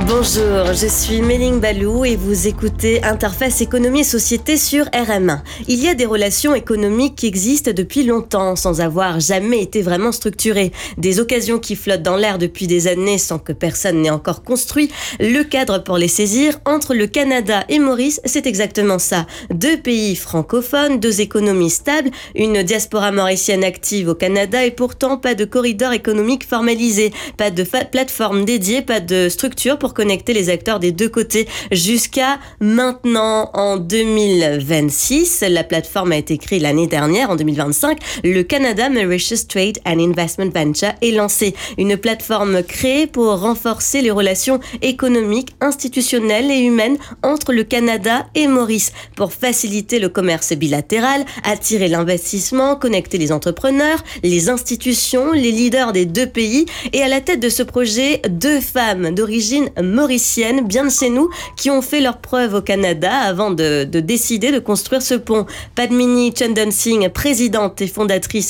Bonjour, je suis Méline Balou et vous écoutez Interface Économie et Société sur RM1. Il y a des relations économiques qui existent depuis longtemps sans avoir jamais été vraiment structurées. Des occasions qui flottent dans l'air depuis des années sans que personne n'ait encore construit le cadre pour les saisir. Entre le Canada et Maurice, c'est exactement ça. Deux pays francophones, deux économies stables, une diaspora mauricienne active au Canada et pourtant pas de corridor économique formalisé, pas de plateforme dédiée, pas de structure pour connecter les acteurs des deux côtés. Jusqu'à maintenant, en 2026, la plateforme a été créée l'année dernière, en 2025, le Canada Mauritius Trade and Investment Venture est lancé. Une plateforme créée pour renforcer les relations économiques, institutionnelles et humaines entre le Canada et Maurice, pour faciliter le commerce bilatéral, attirer l'investissement, connecter les entrepreneurs, les institutions, les leaders des deux pays. Et à la tête de ce projet, deux femmes d'origine mauricienne, bien de chez nous, qui ont fait leurs preuves au Canada avant de décider de construire ce pont. Padmini Chandan Singh, présidente et fondatrice